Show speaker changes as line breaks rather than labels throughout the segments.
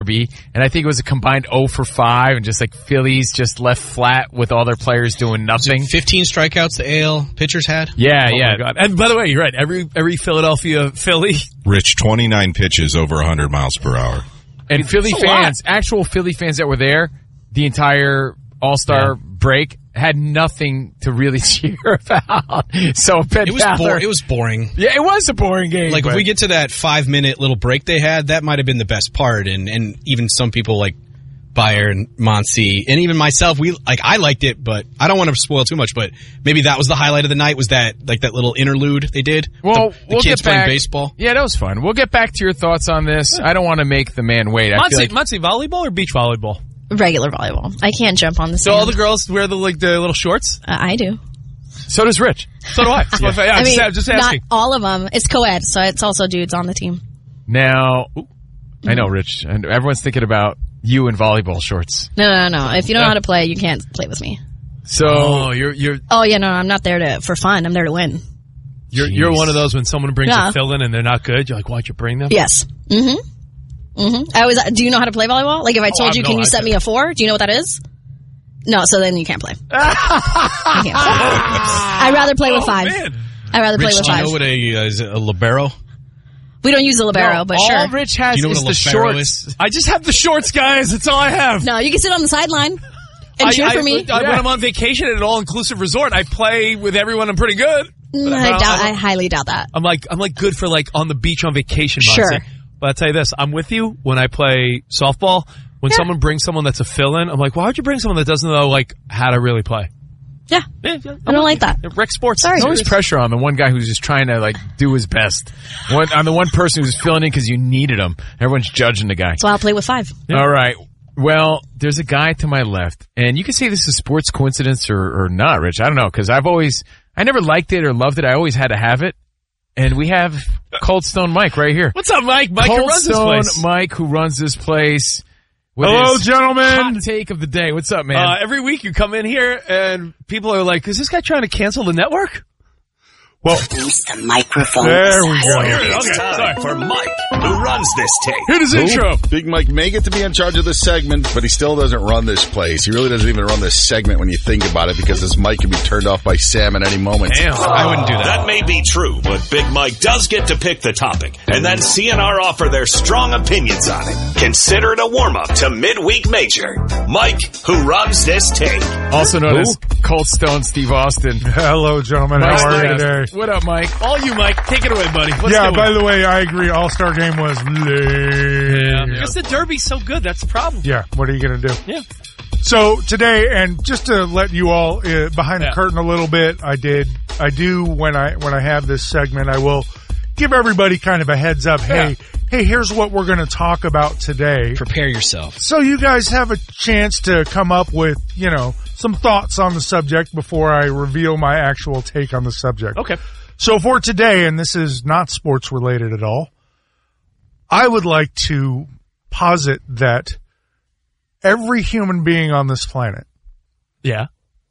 Derby, and I think it was a combined 0 for 5, and just like Phillies just left flat with all their players doing nothing.
15 strikeouts the AL pitchers had?
Yeah,
Oh my God. And by the way, you're right. Every Philadelphia Philly.
Rich, 29 pitches over 100 miles per hour.
And Philly fans, actual Philly fans that were there, the entire All-Star break, had nothing to really cheer about. So
It was boring.
Yeah, it was a boring game.
Like, if we get to that 5-minute little break they had, that might have been the best part. And even some people like Bayer and Monsi, and even myself, I liked it, but I don't want to spoil too much, but maybe that was the highlight of the night, was that little interlude they did.
Well,
the kids playing baseball.
Yeah, that was fun. We'll get back to your thoughts on this. I don't want to make the man wait.
Muncie, volleyball or beach volleyball?
Regular volleyball. I can't jump on the
So
sand.
all the girls wear the little shorts?
I do.
So does Rich.
So do I. I'm just asking.
Not all of them. It's co-ed, so it's also dudes on the team.
Now, I know, Rich, and everyone's thinking about you in volleyball shorts.
No. If you don't know how to play, you can't play with me.
So
you're
Oh yeah, no, I'm not there for fun. I'm there to win.
you're one of those when someone brings a fill-in and they're not good, you're like, why'd you bring them?
Yes. Do you know how to play volleyball? Like, if I told you, can you set me a 4? Do you know what that is? No, so then you can't play. I'd rather play with 5.
Man.
I'd rather play
Rich,
with
do you
5.
know what is it a libero?
We don't use the libero, but
all
sure.
Rich has
Do you know
is
what a
the
libero
shorts.
is?
I just have the shorts, guys. That's all I have.
No, you can sit on the sideline and cheer for me.
When I'm on vacation at an all-inclusive resort, I play with everyone. I'm pretty good.
I highly doubt that.
I'm like good for like on the beach on vacation.
Sure.
Monty. But I'll tell you this, I'm with you when I play softball. When someone brings someone that's a fill-in, I'm like, why would you bring someone that doesn't know like how to really play?
Yeah. I don't like that.
Rec sports.
Sorry.
There's always pressure on the one guy who's just trying to like do his best. On the one person who's filling in because you needed him. Everyone's judging the guy.
So I'll play with 5.
Yeah.
All right. Well, there's a guy to my left, and you can say this is sports coincidence or not, Rich. I don't know, because I never liked it or loved it. I always had to have it. And we have Cold Stone Mike right here.
What's up, Mike? Mike, who
Cold
runs this
Stone
place.
Mike, who runs this place. With
Hello,
his
gentlemen.
Hot take of the day. What's up, man?
Every week you come in here and people are like, is this guy trying to cancel the network?
Well,
Use the microphone.
there we go.
It's time for Mike, who runs this tape.
Hit his intro.
Big Mike may get to be in charge of this segment, but he still doesn't run this place. He really doesn't even run this segment when you think about it, because this mic can be turned off by Sam at any moment.
Damn.
I wouldn't do that.
That may be true, but Big Mike does get to pick the topic, and then CNR offer their strong opinions on it. Consider it a warm-up to Midweek Major. Mike, who runs this tape.
Also known as Cold Stone Steve Austin.
Hello, gentlemen.
Mike's
How are you
the
today?
best. What up, Mike?
All you, Mike. Take it away, buddy. Let's
Yeah,
do it.
by the way, I agree. All-Star game was lame.
Because the Derby's so good. That's the problem.
Yeah, what are you going to do?
Yeah.
So today, and just to let you all behind the curtain a little bit, I do when I have this segment, I will give everybody kind of a heads up. Hey, here's what we're going to talk about today.
Prepare yourself.
So you guys have a chance to come up with, some thoughts on the subject before I reveal my actual take on the subject.
Okay.
So for today, and this is not sports related at all, I would like to posit that every human being on this planet
Yeah.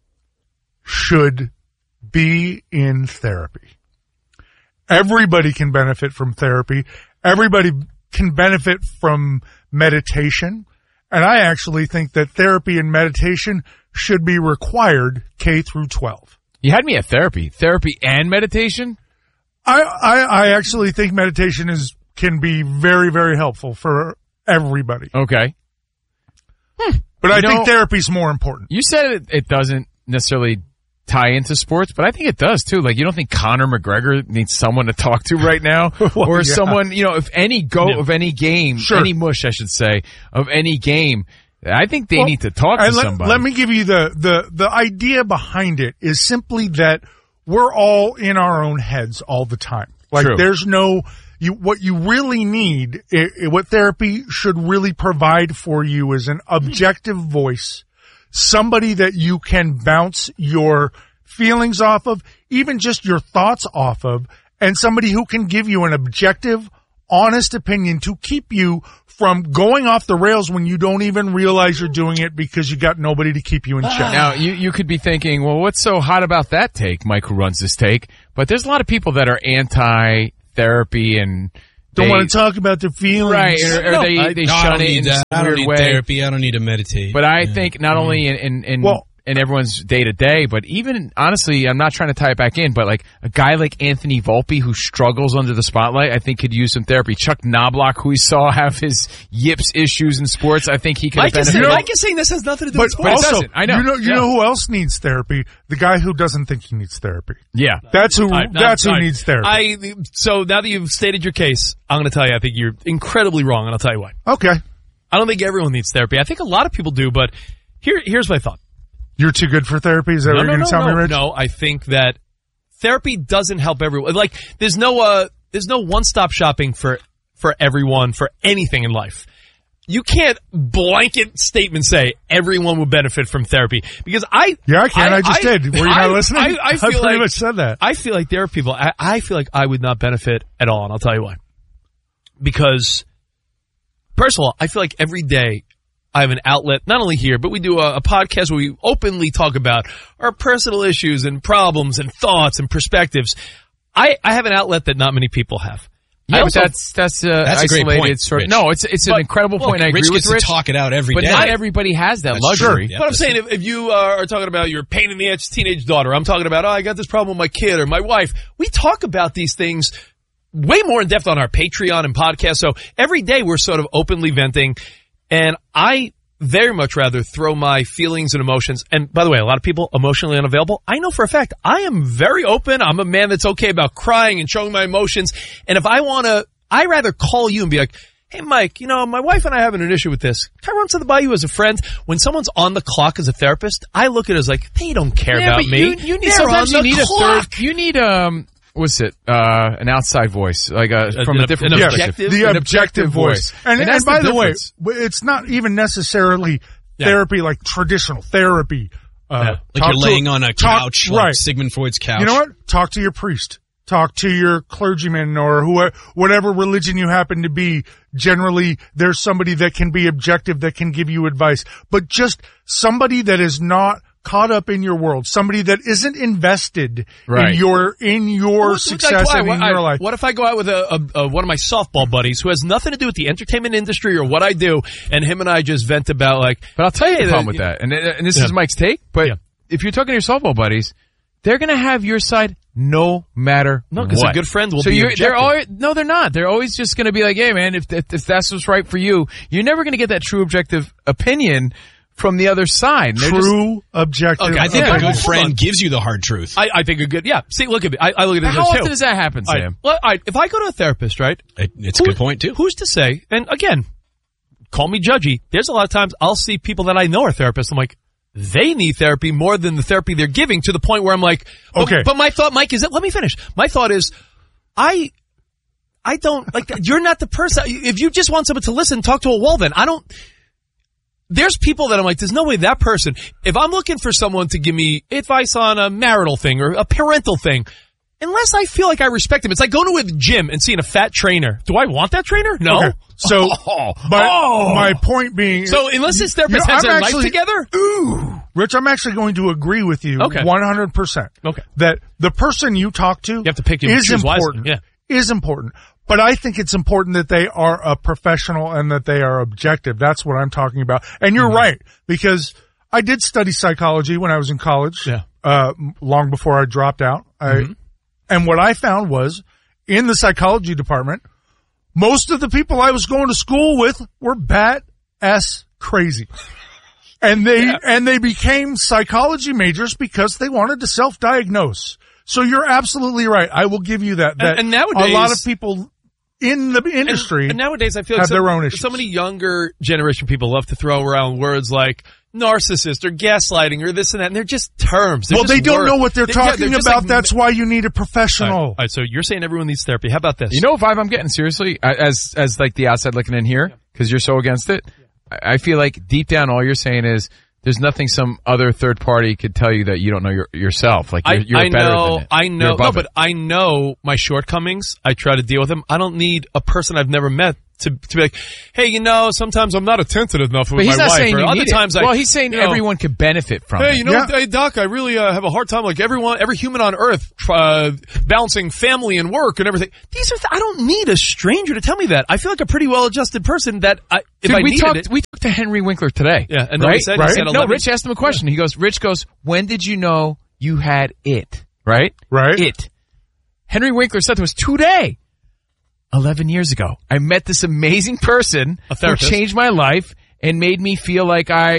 should be in therapy. Everybody can benefit from therapy. Everybody can benefit from meditation. And I actually think that therapy and meditation should be required K through 12.
You had me at therapy. Therapy and meditation?
I actually think meditation can be very, very helpful for everybody.
Okay.
But I think therapy's more important.
You said it doesn't necessarily tie into sports, but I think it does too. Like, you don't think Conor McGregor needs someone to talk to right now?
Well,
or
yeah.
someone, if any goat of any game, any mush, I should say, of any game, I think they need to talk to somebody.
Let me give you the idea behind it is simply that we're all in our own heads all the time. Like,
True.
there's what you really need, what therapy should really provide for you is an objective voice, somebody that you can bounce your feelings off of, even just your thoughts off of, and somebody who can give you an objective, honest opinion to keep you from going off the rails when you don't even realize you're doing it because you got nobody to keep you in check.
Now, you could be thinking, well, what's so hot about that take, Mike, who runs this take? But there's a lot of people that are anti-therapy and
don't want to talk about their feelings.
Right, or they shun it in
I
a
don't
weird
need
way.
therapy. I don't need to meditate.
But I think not only in everyone's day to day, but even honestly, I'm not trying to tie it back in, but like a guy like Anthony Volpe who struggles under the spotlight, I think could use some therapy. Chuck Knobloch, who we saw have his yips issues in sports, I think he could benefit.
Mike is saying this has nothing to do with sports.
But it
also,
doesn't. I know.
You know who else needs therapy? The guy who doesn't think he needs therapy.
Yeah.
That's who.
All right,
that's who
all right.
needs therapy.
So now that you've stated your case, I'm going to tell you I think you're incredibly wrong, and I'll tell you why.
Okay.
I don't think everyone needs therapy. I think a lot of people do, but here's my thought.
You're too good for therapy? Is that what you're going to tell me, Rich?
No, I think that therapy doesn't help everyone. Like, there's no one-stop shopping for everyone, for anything in life. You can't blanket statement say everyone will benefit from therapy because I
can. I just did. Were you not listening?
I feel
pretty much said that.
I feel like there are people. I feel like I would not benefit at all, and I'll tell you why. Because, first of all, I feel like every day I have an outlet, not only here, but we do a podcast where we openly talk about our personal issues and problems and thoughts and perspectives. I have an outlet that not many people have.
Yeah, but that's
a
isolated
great point,
sort of.
Rich.
No, it's an incredible point. I agree
Rich
with
gets
Rich.
to talk it out every day.
But not everybody has that luxury.
Yeah,
But I'm saying if you are talking about your pain in the ass teenage daughter, I'm talking about, I got this problem with my kid or my wife. We talk about these things way more in depth on our Patreon and podcast. So every day we're sort of openly venting, and I very much rather throw my feelings and emotions. And by the way, a lot of people emotionally unavailable. I know for a fact I am very open. I'm a man that's okay about crying and showing my emotions. And if I want to, I rather call you and be like, hey, Mike, my wife and I are having an issue with this. Can I run something by you as a friend? When someone's on the clock as a therapist, I look at it as like, they don't care about
but
me.
You need,
They're
sometimes
on
you
the
need
clock.
a third. You need what's it? An outside voice, like from a different
an
perspective.
objective-
The objective voice. And
that's
by the way,
difference.
it's not even necessarily therapy like traditional therapy.
like you're laying on a couch, like Sigmund Freud's couch.
You know what? Talk to your priest. Talk to your clergyman or whatever religion you happen to be. Generally, there's somebody that can be objective, that can give you advice. But just somebody that is not caught up in your world, somebody that isn't invested in your success and in your life.
What if I go out with one of my softball buddies who has nothing to do with the entertainment industry or what I do, and him and I just vent about like.
But I'll tell you the problem with that, and this is Mike's take. But if you're talking to your softball buddies, they're going to have your side no matter what.
Because a good friend will be objective.
They're not. They're always just going to be like, hey, man, if that's what's right for you, you're never going to get that true objective opinion from the other side.
True objective.
Okay, I think
opinion.
a good friend gives you the hard truth.
I think a good, see, look at me. I look at it
How
as
often
too.
does that happen, Sam?
All right, if I go to a therapist, right?
It's a good point, too.
Who's to say, and again, call me judgy, there's a lot of times I'll see people that I know are therapists, I'm like, they need therapy more than the therapy they're giving, to the point where I'm like,
okay.
But my thought, Mike, is that, let me finish. My thought is, I don't, like, you're not the person, if you just want someone to listen, talk to a wall then. There's people that I'm like, there's no way that person, if I'm looking for someone to give me advice on a marital thing or a parental thing, unless I feel like I respect him, it's like going to a gym and seeing a fat trainer. Do I want that trainer? No.
Okay. So, my point being,
so unless this therapist has their life together,
Rich, I'm actually going to agree with you 100%.
Okay.
That the person you talk to
have to pick and
is
choose
important.
wisely.
Is important. But I think it's important that they are a professional and that they are objective. That's what I'm talking about. And you're right, because I did study psychology when I was in college, long before I dropped out. And what I found was, in the psychology department, most of the people I was going to school with were bat-ass crazy. And they became psychology majors because they wanted to self-diagnose. So you're absolutely right. I will give you that.
And nowadays,
a lot of people in the industry
and nowadays I feel like
have their own issues.
So many younger generation people love to throw around words like narcissist or gaslighting or this and that, and they're just terms. They're
they don't know what they're talking
they're just
about.
like,
that's why you need a professional.
All right, so you're saying everyone needs therapy. How about this?
You know what vibe I'm getting, seriously, as like the outside looking in here, because you're so against it? I feel like deep down all you're saying is there's nothing some other third party could tell you that you don't know yourself. Like you're better than it.
I know my shortcomings. I try to deal with them. I don't need a person I've never met to be like, hey, sometimes I'm not attentive enough with
But he's
my
not
wife.
saying
Or
you
other
need
times
it. Well, he's saying everyone could benefit from it.
Hey, hey, Doc, I really have a hard time. Like every human on earth, balancing family and work and everything. I don't need a stranger to tell me that. I feel like a pretty well-adjusted person that if I needed it.
We talked to Henry Winkler today.
Yeah, and
right?
He said 11.
Rich asked him a question. Yeah. Rich goes, when did you know you had it? Right? It. Henry Winkler said to us today. 11 years ago, I met this amazing person who changed my life and made me feel like I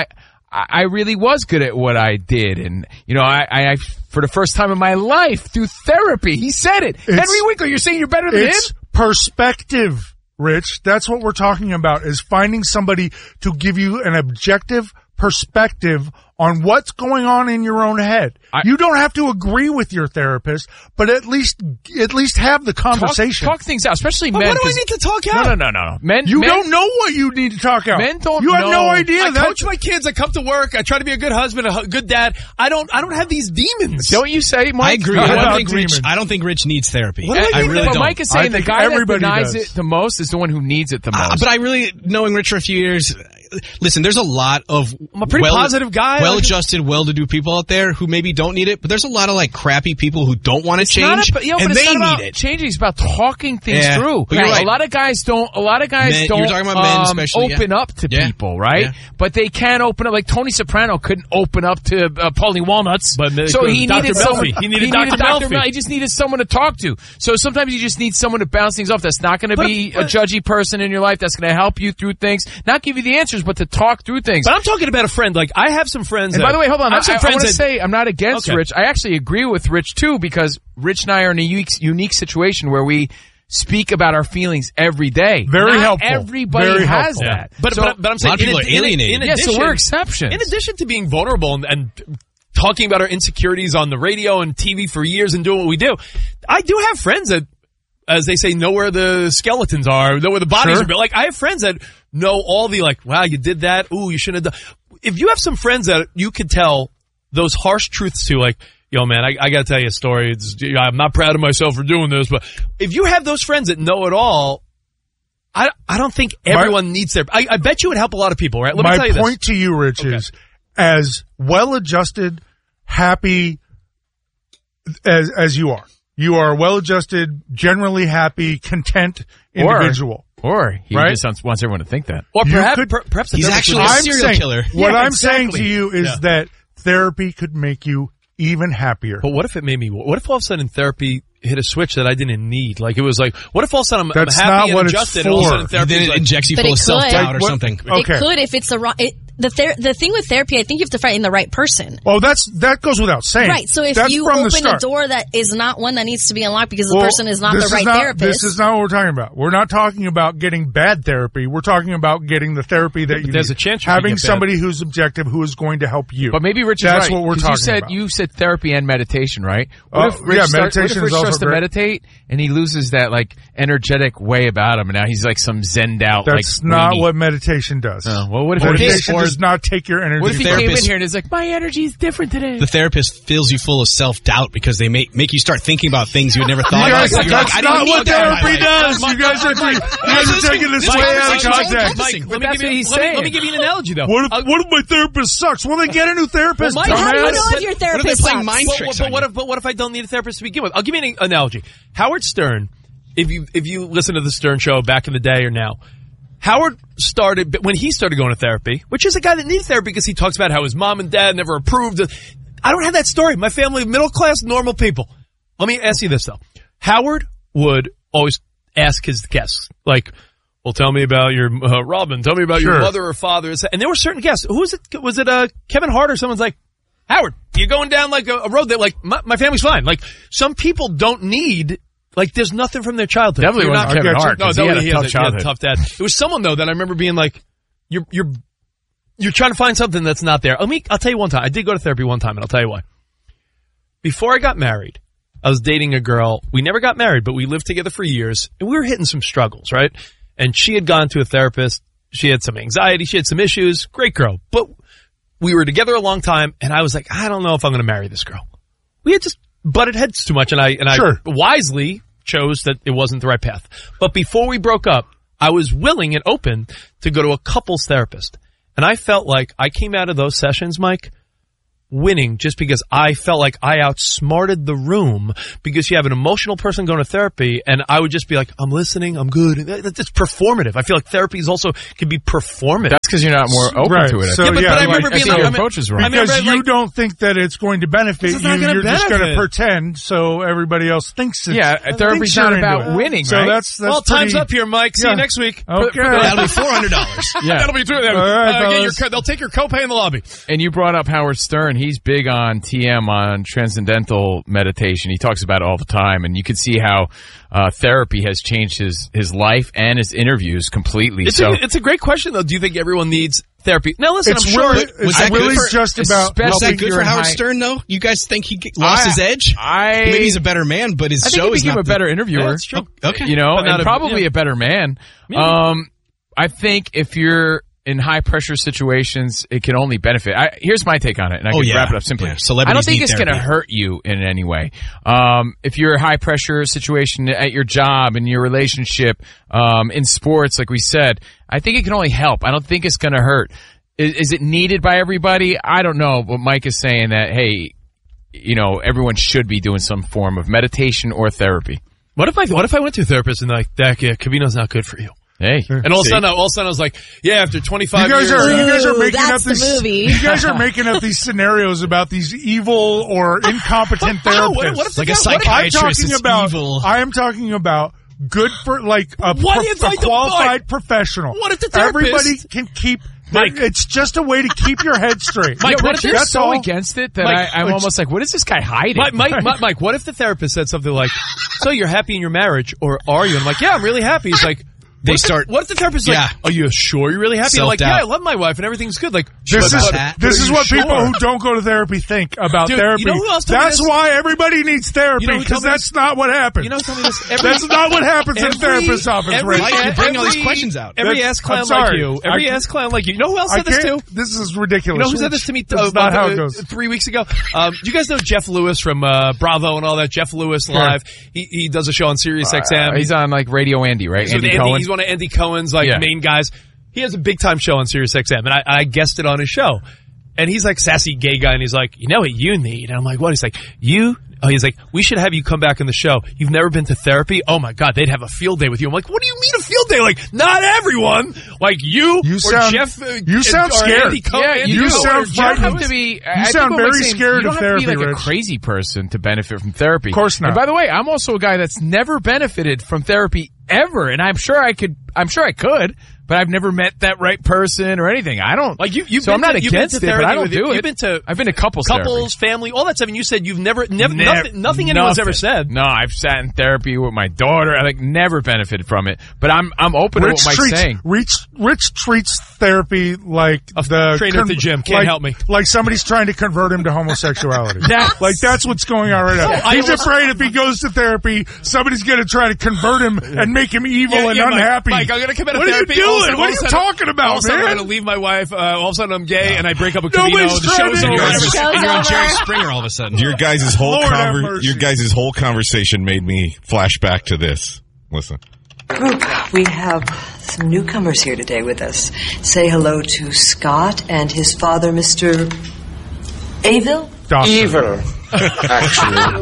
really was good at what I did. And, I for the first time in my life through therapy, he said it. Henry Winkler, you're saying you're better than him?
It's perspective, Rich. That's what we're talking about, is finding somebody to give you an objective perspective on what's going on in your own head. You don't have to agree with your therapist, but at least have the conversation.
Talk things out, especially men.
What do I need to talk out?
No. Men
don't know what you need to talk out.
Men don't
You have no idea.
I coach my kids. I come to work. I try to be a good husband, a good dad. I don't have these demons.
Don't you say, Mike?
I agree. I don't think Rich needs therapy. I really don't.
Mike is saying the guy that denies it the most is the one who needs it the most.
But I really, knowing Rich for a few years, listen, there's a lot of
I'm a pretty positive guy.
Well-adjusted, well-to-do people out there who maybe don't need it, but there's a lot of crappy people who don't want to change, and they need it.
Changing is about talking things through.
But you're right.
A lot of guys don't.
You're talking about men especially,
open up to people, right?
Yeah.
But they can open up. Like Tony Soprano couldn't open up to Paulie Walnuts,
so
he needed someone.
He needed Dr. Melfi.
He just needed someone to talk to. So sometimes you just need someone to bounce things off. That's not going to be a judgy person in your life. That's going to help you through things, not give you the answers, but to talk through things.
But I'm talking about a friend. Like I have some friends.
And by the way, hold on. I want to
that
say I'm not against Rich. I actually agree with Rich too, because Rich and I are in a unique situation where we speak about our feelings every day.
Very helpful.
Everybody has that.
But I'm saying
a lot of people are alienated.
So we're exceptions.
In addition to being vulnerable and talking about our insecurities on the radio and TV for years and doing what we do, I do have friends that, as they say, know where the skeletons are, know where the bodies are built. Like I have friends that know all the wow, you did that. Ooh, you shouldn't have done. If you have some friends that you could tell those harsh truths to, like, yo, man, I got to tell you a story. I'm not proud of myself for doing this, but if you have those friends that know it all, I don't think everyone needs their. I bet you would help a lot of people, right? Let me tell you this.
My point to you, Rich, is as well-adjusted, happy as you are. You are a well-adjusted, generally happy, content individual.
Or he just wants everyone to think that.
Or perhaps
he's actually a serial killer.
What I'm saying to you is that therapy could make you even happier.
But what if it made me? What if all of a sudden therapy hit a switch that I didn't need? Like it was like, what if all of a sudden I'm happy and adjusted, and all of a sudden therapy
then it injects you full of self-doubt or something?
It could if it's the wrong. The thing with therapy, I think you have to find the right person.
Oh, that goes without saying.
Right. So if you open a door that is not one that needs to be unlocked because the person is not the right therapist.
This is not what we're talking about. We're not talking about getting bad therapy. We're talking about getting the therapy that you
there's
need.
A chance
having somebody who's objective, who is going to help you.
But maybe Rich is
That's
right.
what we're talking about.
You said therapy and meditation, right? What if Rich starts to meditate and he loses that energetic way about him, and now he's like some zenned out.
That's not what meditation does.
Well, what if
meditation does not take your energy?
What if he came in here and is like, my energy is different today?
The therapist fills you full of self-doubt because they make you start thinking about things you had never thought about.
That's not what therapy does. You guys are taking this way out of context.
Mike, let me give you an analogy, though.
What if my therapist sucks? Well, then get a new therapist.
How do you know if your therapist sucks?
But what if I don't need a therapist to begin with? I'll give you an analogy. Howard Stern, if you listen to the Stern Show back in the day or now, Howard started, when he started going to therapy, which is a guy that needs therapy because he talks about how his mom and dad never approved. I don't have that story. My family, middle class, normal people. Let me ask you this, though. Howard would always ask his guests, like, well, tell me about your, Robin, tell me about your mother or father. And there were certain guests. Who was it? Was it, Kevin Hart or someone's like, Howard, you're going down like a road that, like, my family's fine. Like, some people don't need, like, there's nothing from their childhood.
Definitely not Kevin Hart.
No, he had a tough dad. It was someone, though, that I remember being like, you're trying to find something that's not there. I'll tell you one time. I did go to therapy one time, and I'll tell you why. Before I got married, I was dating a girl. We never got married, but we lived together for years, and we were hitting some struggles, right? And she had gone to a therapist. She had some anxiety. She had some issues. Great girl. But we were together a long time, and I was like, I don't know if I'm going to marry this girl. We had just butted heads too much, and I wisely chose that it wasn't the right path. But before we broke up, I was willing and open to go to a couples therapist. And I felt like I came out of those sessions, Mike, winning just because I felt like I outsmarted the room, because you have an emotional person going to therapy and I would just be like, I'm listening, I'm good. It's performative. I feel like therapy is also can be performative.
That's because you're not more open to it.
So,
but I remember being
your approach is wrong.
Because you don't think that it's going to benefit you. You're just going to pretend so everybody else thinks it's.
Yeah, therapy's not about winning,
so
right?
that's
well, time's up here, Mike. See you next week.
Okay.
That'll be $400.
Yeah.
That'll be true.
right,
They'll take your copay in the lobby.
And you brought up Howard Stern. He's big on TM, on transcendental meditation. He talks about it all the time, and you can see how therapy has changed his life and his interviews completely.
It's a great question, though. Do you think everyone needs therapy? Now, listen,
It's
I'm sure.
it's really just about.
Was that
helping
good
your
for Howard
high-
Stern, though? You guys think he lost his edge? Maybe he's a better man, but his
I think
show
he
is
became
not
a better interviewer.
Yeah, that's true.
Okay.
You know,
But not
and probably a better man.
Yeah.
I think if you're in high pressure situations, it can only benefit. Here's my take on it, and I can wrap it up simply.
Yeah. Celebrities
I don't think
need
it's going to
therapy.
hurt you in any way. If you're a high pressure situation at your job, in your relationship, in sports, like we said, I think it can only help. I don't think it's going to hurt. Is it needed by everybody? I don't know, but Mike is saying that, hey, you know, everyone should be doing some form of meditation or therapy.
What if I went to a therapist and like, Covino's not good for you?
Hey,
And all of a sudden I was like, yeah, after 25
You guys
years.
are making
that's
up
the
these.
movie.
You guys are making up these scenarios about these evil or incompetent
How?
therapists.
What if
Like a
the guy- what if-
I'm
psychiatrist
talking
is
about.
evil.
I am talking about good for like a
What if I don't
qualified professional.
What if the therapist-
Everybody can keep.
Mike.
It's just a way to keep your head straight.
Mike,
yeah,
what
Rich,
if
you're
that's
so
all?
against it that
Mike,
I'm almost like, what is this guy hiding?
Mike, what if the therapist said something like, so you're happy in your marriage, or are you? And I'm like, yeah, I'm really happy. He's like,
They
what
start-
what if the therapist is
Yeah.
like, are you sure you're really happy? I'm like,
Self-doubt.
yeah, I love my wife and everything's good. Like,
This
but-
is what
sure?
people who don't go to therapy think about
Dude,
therapy.
you know who else told me
That's
this?
why everybody needs therapy,
You know who
because
told me
that's not what happens.
You know, tell me this.
That's not what happens in a therapist's office, Rich.
Mike, you're bringing all these questions out.
Every
That's-
ass clown
I'm sorry.
like you. Every
I-
ass clown like you. You know who else
I
said this too?
can't. This is ridiculous.
You know who said this to me?
That's not how it goes.
3 weeks ago. Do you guys know Jeff Lewis from Bravo and all that? Jeff Lewis Live. He does a show on Sirius XM.
He's on like Radio Andy, right?
He's with
Andy Cohen.
He's one of Andy Cohen's like
Yeah.
main guys. He has a big time show on Sirius XM, and I guested on his show. And he's like sassy gay guy, and he's like, you know what you need? And I'm like, what? He's like, he's like, we should have you come back on the show. You've never been to therapy? Oh my God, they'd have a field day with you. I'm like, what do you mean a field day? Like, not everyone. Like you or
sound-
Jeff.
you sound
or
scared.
Andy Cohen.
Yeah,
Andy
you
Cohen
sound
or Jeff
frightened.
have
Lewis.
to be.
You sound very scared
you don't
of
have to be
therapy,
like
Rich.
a crazy person to benefit from therapy. Of
course not.
And by the way, I'm also a guy that's never benefited from therapy ever, and I'm sure I could, but I've never met that right person or anything. I don't
Like you've
so
been
I'm not
to, you've been
against
to
it, but
therapy
I don't
with-
do it.
You've been to
I've been to couples
family, all that stuff, and you said you've never
Never.
nothing anyone's ever said.
No, I've sat in therapy with my daughter. I never benefited from it, but I'm open to what Mike's saying.
Rich treats therapy like
A
the
trainer at the gym. Can't help me.
Like somebody's trying to convert him to homosexuality.
That's-
That's what's going on right now.
I
He's
almost-
afraid if he goes to therapy, somebody's going to try to convert him and make him evil and unhappy.
Mike, I'm going to come out of
What are you
therapy. All of a
doing?
sudden-
What are you talking about,
All of a sudden,
man?
I'm going to leave my wife. All of a sudden, I'm gay, and I break up with
Nobody's
Covino. The
trying
show's
to-
over.
Show's
You're on
over.
Jerry Springer all of a sudden.
Your guys' whole
Lord have mercy.
your guys' whole conversation made me flash back to this. Listen.
Group, we have some newcomers here today with us. Say hello to Scott and his father, Mr. Avil.
Doctor.
Actually,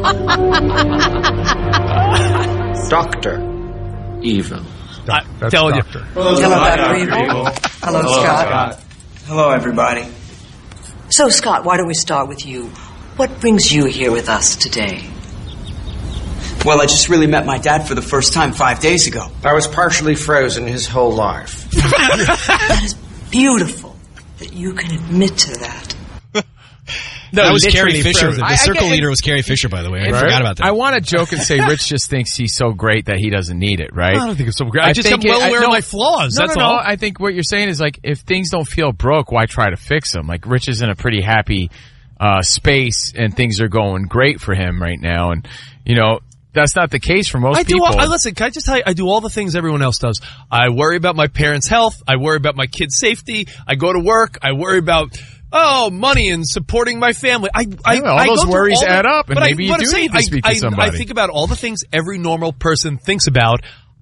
Dr. Evil.
That's
telling you.
doctor.
Hello, Dr. Evil. Hello, Scott.
Hello, everybody.
So, Scott, why don't we start with you? What brings you here with us today?
Well, I just really met my dad for the first time 5 days ago. I was partially frozen his whole life.
That is beautiful that you can admit to that.
No,
That was
literally
Carrie Fisher.
frozen.
The circle leader was Carrie Fisher, by the way. I forgot about that.
I want to joke and say Rich just thinks he's so great that he doesn't need it, right?
I don't think it's so great. I just am well aware of my flaws.
No,
That's
no,
all.
no. I think what you're saying is like, if things don't feel broke, why try to fix them? Like Rich is in a pretty happy space, and things are going great for him right now, and you know that's not the case for most people.
Listen, can I just tell you, I do all the things everyone else does. I worry about my parents' health. I worry about my kids' safety. I go to work. I worry about money and supporting my family.
all those worries add up, and maybe you do need to speak to somebody.
I think about all the things every normal person thinks about.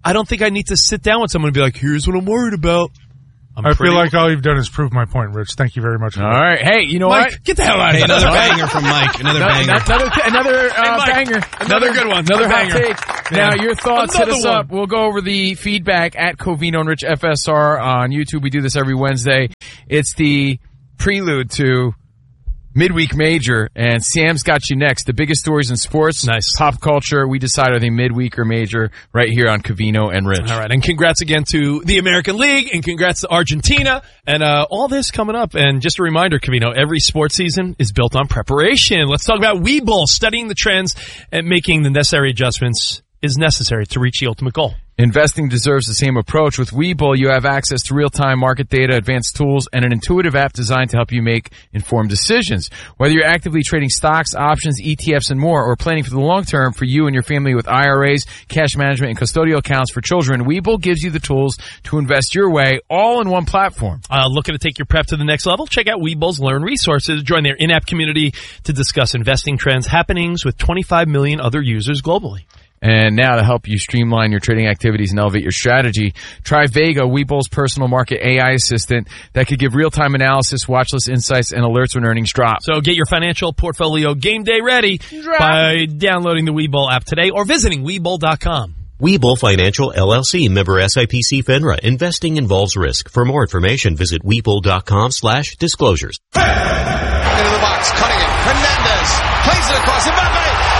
I don't think I need to sit down with someone and be like, here's what I'm worried about.
I feel like all you've done is prove my point, Rich. Thank you very much.
All right. Hey, you know
Mike,
what?
Get the hell out of here.
Another banger from Mike. Another banger.
Another banger.
Another good one.
Another hot
banger.
take. Now, your thoughts, hit us up. We'll go over the feedback at Covino and Rich FSR on YouTube. We do this every Wednesday. It's the prelude to Midweek Major, and Sam's got you next. The biggest stories in sports, pop culture, we decide are they midweek or major right here on Covino and Rich.
All right, and congrats again to the American League, and congrats to Argentina, and all this coming up. And just a reminder, Covino, every sports season is built on preparation. Let's talk about Webull. Studying the trends and making the necessary adjustments is necessary to reach the ultimate goal.
Investing deserves the same approach. With Webull, you have access to real-time market data, advanced tools, and an intuitive app designed to help you make informed decisions. Whether you're actively trading stocks, options, ETFs, and more, or planning for the long term for you and your family with IRAs, cash management, and custodial accounts for children, Webull gives you the tools to invest your way, all in one platform.
Looking to take your prep to the next level? Check out Webull's Learn Resources. Join their in-app community to discuss investing trends, happenings with 25 million other users globally.
And now to help you streamline your trading activities and elevate your strategy, try Vega, Webull's personal market AI assistant that could give real-time analysis, watch list insights, and alerts when earnings drop.
So get your financial portfolio game day ready by downloading the Webull app today or visiting Webull.com.
Webull Financial LLC, member SIPC FINRA. Investing involves risk. For more information, visit Webull.com/disclosures.
Into the box, Cunningham, Hernandez, plays it across Mbappe.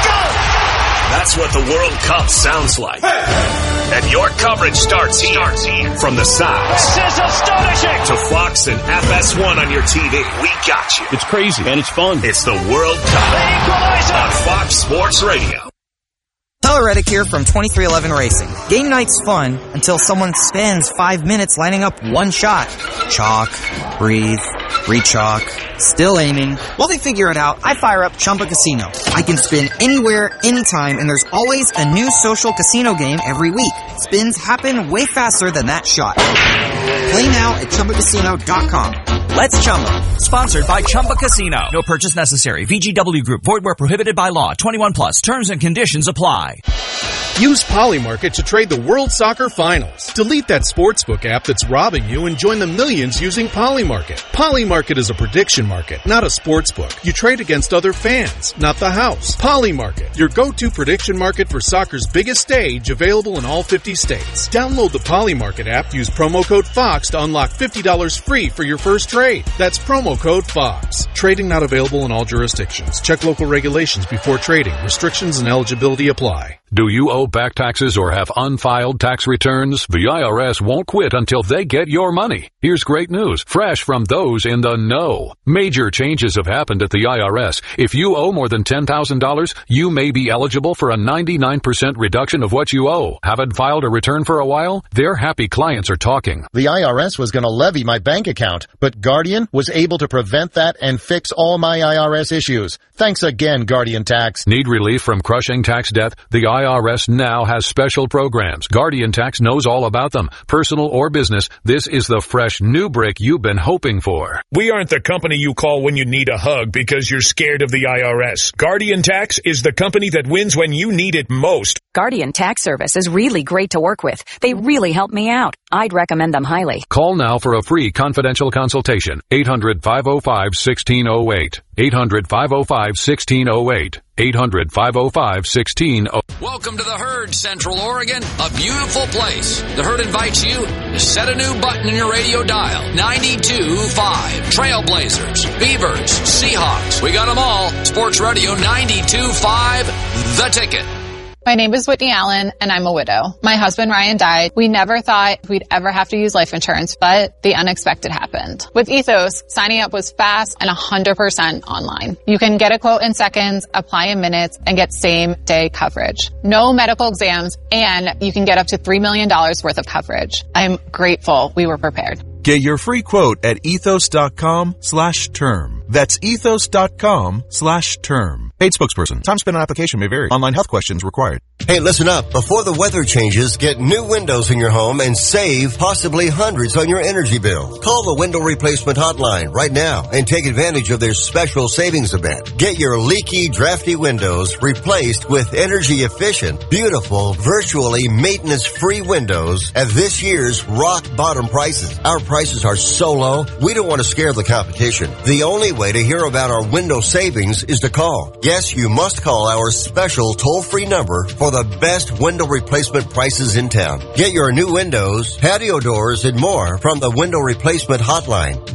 That's what the World Cup sounds like. And your coverage starts here. From the Sox
This is astonishing.
to Fox and FS1 on your TV. We got you.
It's crazy, and it's fun.
It's the World Cup on Fox Sports Radio.
Tyler Reddick here from 2311 Racing. Game night's fun until someone spends 5 minutes lining up one shot. Chalk, breathe, re-chalk, still aiming. While they figure it out, I fire up Chumba Casino. I can spin anywhere, anytime, and there's always a new social casino game every week. Spins happen way faster than that shot. Play now at ChumbaCasino.com. Let's Chumba.
Sponsored by Chumba Casino. No purchase necessary. VGW Group. Void where prohibited by law. 21 plus. Terms and conditions apply.
Use Polymarket to trade the World Soccer Finals. Delete that sportsbook app that's robbing you and join the millions using Polymarket. Polymarket is a prediction market, not a sportsbook. You trade against other fans, not the house. Polymarket, your go-to prediction market for soccer's biggest stage, available in all 50 states. Download the Polymarket app, use promo code FOX to unlock $50 free for your first trade. That's promo code FOX. Trading not available in all jurisdictions. Check local regulations before trading. Restrictions and eligibility apply.
Do you owe back taxes or have unfiled tax returns? The IRS won't quit until they get your money. Here's great news, fresh from those in the know. Major changes have happened at the IRS. If you owe more than $10,000, you may be eligible for a 99% reduction of what you owe. Haven't filed a return for a while? Their happy clients are talking.
The IRS was going to levy my bank account, but Guardian was able to prevent that and fix all my IRS issues. Thanks again, Guardian Tax.
Need relief from crushing tax debt? The IRS now has special programs. Guardian Tax knows all about them. Personal or business, this is the fresh new brick you've been hoping for.
We aren't the company you call when you need a hug because you're scared of the IRS. Guardian Tax is the company that wins when you need it most.
Guardian Tax Service is really great to work with. They really help me out. I'd recommend them highly.
Call now for a free confidential consultation. 800-505-1608. 800-505-1608. 800-505-1608.
Welcome to the Herd, Central Oregon, a beautiful place. The Herd invites you to set a new button in your radio dial. 92.5. Trailblazers, Beavers, Seahawks. We got them all. Sports Radio 92.5. The Ticket.
My name is Whitney Allen, and I'm a widow. My husband, Ryan, died. We never thought we'd ever have to use life insurance, but the unexpected happened. With Ethos, signing up was fast and 100% online. You can get a quote in seconds, apply in minutes, and get same-day coverage. No medical exams, and you can get up to $3 million worth of coverage. I'm grateful we were prepared.
Get your free quote at ethos.com/term. That's ethos.com/term. Paid spokesperson. Time spent on application may vary. Online health questions required.
Hey, listen up. Before the weather changes, get new windows in your home and save possibly hundreds on your energy bill. Call the Window Replacement Hotline right now and take advantage of their special savings event. Get your leaky, drafty windows replaced with energy-efficient, beautiful, virtually maintenance-free windows at this year's rock-bottom prices. Our prices are so low, we don't want to scare the competition. The only way to hear about our window savings is to call. Yes, you must call our special toll-free number for the best window replacement prices in town. Get your new windows, patio doors, and more from the Window Replacement Hotline.